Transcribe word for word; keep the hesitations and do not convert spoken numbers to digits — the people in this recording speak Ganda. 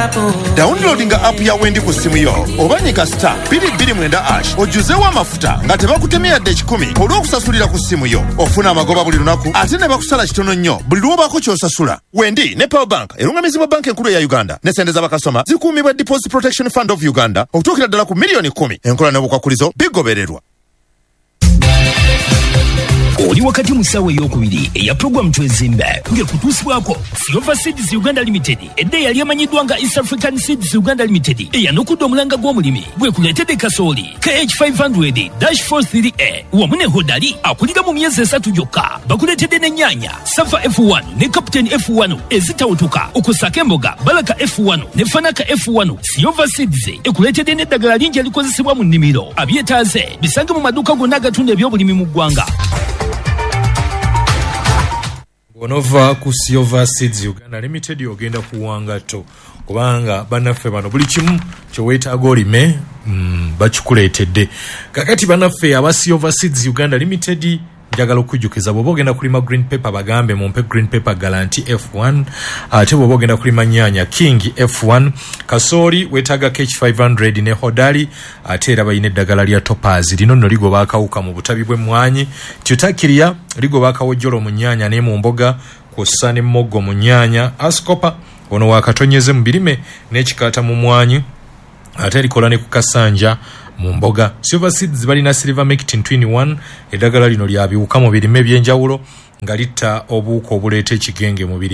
Downloading app ya Wendi ku simu yo obanyiga star two two nine ash ojuzewo amafuta nga tebakutemya de kikumi olw'okusasulira ku simu yo ofuna amagoba buli lunaku ate ne bakusala kitono nnyo buli lw'obaako ky'osasula. Wendi ne Power Bank erungamizibwa banka enkulu ya Uganda ne sente z'abakasoma zikuumibwa Deposit Protection Fund of Uganda okutuukira ddala ku miliyoni kumi. Enkola n'obukwakulizo bigobererwa. Oli wakati musawe y'okubiri eya program twezimbe ngekutuusibwako Silver Seeds Uganda Limited edde yali amanyiddwa nga East African Seeds Uganda Limited eyanukudde omulanga gw'omulimi bwe kuleetedde kasooli K H five hundred four three A wamu ne hodali akulira mu myezi esatu gyokka bakuleetedde n'ennyaanya Safa F one ne Captain F one ezitawutuka okusaka emboga Baraka F one ne Fanaka F one. Silver Seeds ekuleetedde n'eddagala lingi erikozesebwa mu nnimiro abyetaaze bisange mu maduuka gonna agatunda eby'obulimi mu ggwanga. Onova ku Silver Seeds Uganda Limited ogenda kuwanga to kubanga banaffe bano buli kimu kyo weetaaga olime mm, bakikuleetedde. Kakati banaffe aba Silver Seeds Uganda Limited njagala okujjukiza bw'oba ogenda kulima green pepper bagambe mumpe green pepper Guarantee F one ate bw'oba ogenda kulima nnyanya King F one kasooli weetaaga K H five hundred ne hodali ate era bayina eddagala lya Topaz lino nno ligoba akawuka mu butabi bw'emmwanyi Tutakiria ligoba akawojjolo mu nnyanya ne mu mboga kw'ossa ne mmoggo mu nnyanya Ascopa ono wakatonyeze mu birime n'ekikaata mu mmwanyi ate likola ne ku kasanja mu mboga. Silver Seeds balina Silver Mectin twin one eddagala lino lya biwuka mu birime by'enjawulo nga litta obuuko obuleeta ekigenge mu birime.